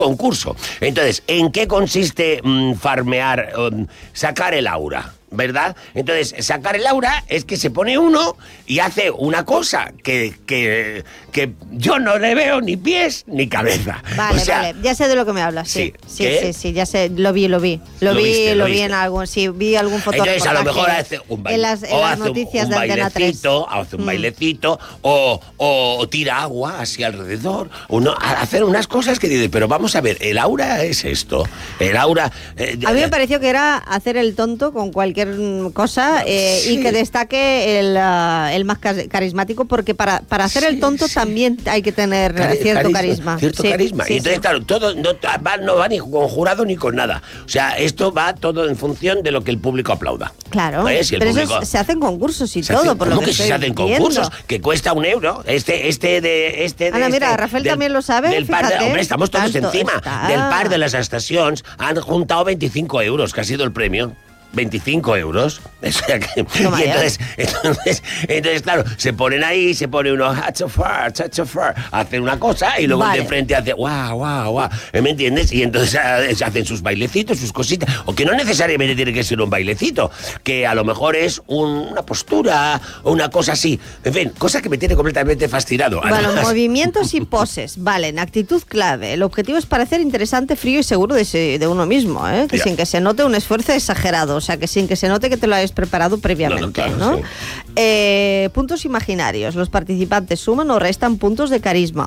concurso. Entonces, ¿en qué consiste farmear, sacar el aura? ¿Verdad? Entonces, sacar el aura es que se pone uno y hace una cosa que yo no le veo ni pies ni cabeza. Vale, vale, ya sé de lo que me hablas, sí, ya sé, lo vi en algún, vi algún fotógrafo. Entonces, a lo mejor hace un baile, en las noticias de Antena 3. Hace un bailecito, o tira agua así alrededor, hacer unas cosas que dice, pero vamos a ver, el aura es esto, el aura... a mí me pareció que era hacer el tonto con cualquier cosa y que destaque el más carismático, porque para hacer el tonto también hay que tener cierto carisma. Cierto carisma. Y entonces, claro, todo no va ni con jurado ni con nada. O sea, esto va todo en función de lo que el público aplauda. Claro, si pero público, eso se hacen concursos y todo, por lo que se hacen concursos? Que cuesta €1. Ana, mira, Rafael también lo sabe, hombre, estamos todos encima. Del par de las estacions han juntado €25, que ha sido el premio. 25 euros. O sea que, entonces, claro, se ponen ahí, se pone uno hacen una cosa y luego el de frente hace guau. ¿Me entiendes? Y entonces hacen sus bailecitos, sus cositas. O que no necesariamente tiene que ser un bailecito, que a lo mejor es una postura o una cosa así. En fin, cosa que me tiene completamente fascinado. Bueno, movimientos y poses, valen, actitud clave. El objetivo es parecer interesante, frío y seguro de uno mismo, que sin que se note un esfuerzo exagerado. O sea, que sin que se note que te lo hayas preparado previamente, ¿no? Sí. Puntos imaginarios. Los participantes suman o restan puntos de carisma.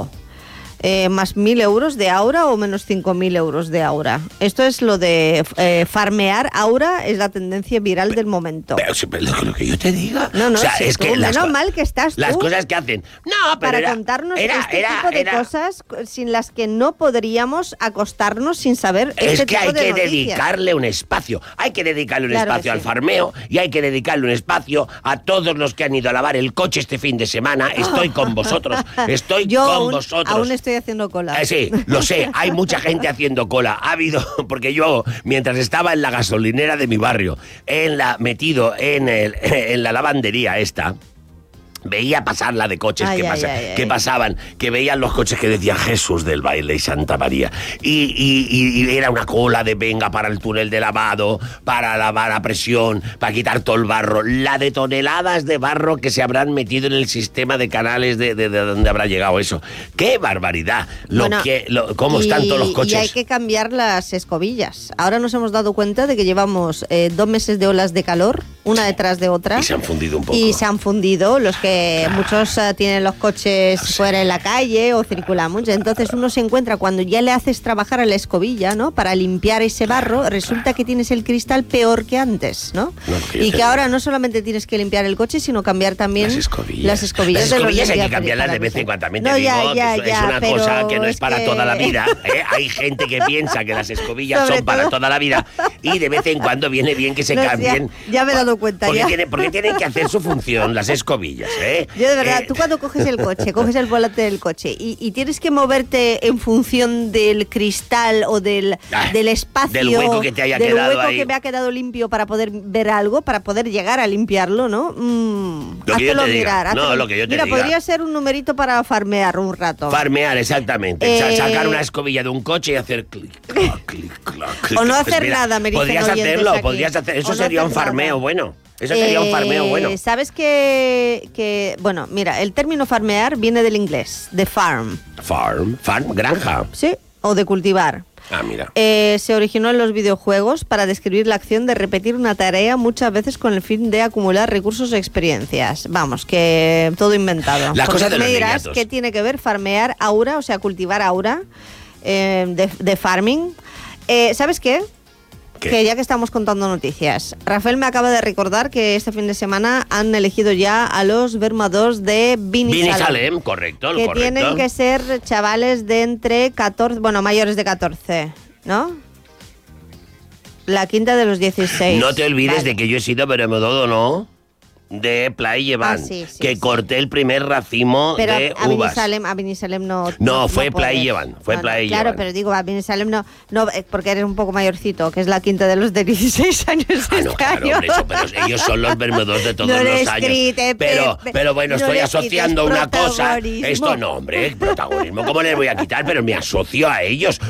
Más 1.000 euros de aura o menos 5.000 euros de aura. Esto es lo de farmear aura, es la tendencia viral del momento. Pero lo que yo te diga. No, o sea, sí, es que menos mal que estás tú. Las cosas que hacen. No, pero para contarnos este tipo de cosas sin las que no podríamos acostarnos sin saber este tipo de noticias. Es que hay que dedicarle un espacio. Hay que dedicarle un espacio al farmeo y hay que dedicarle un espacio a todos los que han ido a lavar el coche este fin de semana. Estoy con vosotros. Aún estoy haciendo cola. Sí, lo sé, hay mucha gente haciendo cola. Ha habido, porque yo, mientras estaba en la gasolinera de mi barrio, metido en la lavandería esta, veía pasar la de coches que pasaban, que veían los coches que decían Jesús del baile y Santa María. Y era una cola de venga para el túnel de lavado, para lavar a presión, para quitar todo el barro. La de toneladas de barro que se habrán metido en el sistema de canales de donde habrá llegado eso. ¡Qué barbaridad! ¿Cómo están todos los coches? Y hay que cambiar las escobillas. Ahora nos hemos dado cuenta de que llevamos 2 meses de olas de calor, una detrás de otra. Y se han fundido un poco. Y se han fundido los que muchos tienen los coches fuera en la calle o circulan mucho. Entonces uno se encuentra cuando ya le haces trabajar a la escobilla, ¿no? Para limpiar ese barro, resulta que tienes el cristal peor que antes, ¿no? Y que ahora no solamente tienes que limpiar el coche, sino cambiar también las escobillas. Las escobillas hay que cambiarlas de vez en cuando. También te digo que es una cosa que no es para toda la vida. Hay gente que piensa que las escobillas son para toda la vida y de vez en cuando viene bien que se cambien. Ya me he dado cuenta. Porque tienen que hacer su función las escobillas. Yo de verdad, tú cuando coges el coche, coges el volante del coche y tienes que moverte en función del cristal o del espacio, del hueco que te haya quedado ahí, que me ha quedado limpio para poder ver algo, para poder llegar a limpiarlo, ¿no? Hazlo mirar. Lo que yo te diga. Podría ser un numerito para farmear un rato. Farmear, exactamente. Sacar una escobilla de un coche y hacer clic, clac, clic, clac, clic. O no hacer nada, me dicen podrías hacer. Eso sería un farmeo bueno. Eso sería un farmeo bueno. ¿Sabes que bueno, mira, el término farmear viene del inglés, de farm. Farm, granja. Sí, o de cultivar. Mira. Se originó en los videojuegos para describir la acción de repetir una tarea muchas veces con el fin de acumular recursos o experiencias. Vamos, que todo inventado. Las cosas de los dirás niñatos. ¿Qué tiene que ver farmear aura, o sea, cultivar aura de farming? ¿Sabes qué? Que ya que estamos contando noticias, Rafael me acaba de recordar que este fin de semana han elegido ya a los Vermadors de Binissalem, correcto. Tienen que ser chavales de entre 14, mayores de 14, ¿no? La quinta de los 16. No te olvides de que yo he sido Vermador, ¿no? De Playa Llevant, que corté el primer racimo de uvas. Pero a Binissalem no... No, fue Playa Llevant, Claro, pero digo, a Binissalem no, porque eres un poco mayorcito, que es la quinta de los de 16 años claro, hombre, pero ellos son los Vermadors de todos los años. Pero bueno, estoy asociando una cosa... Esto no, hombre, protagonismo, ¿cómo les voy a quitar? Pero me asocio a ellos.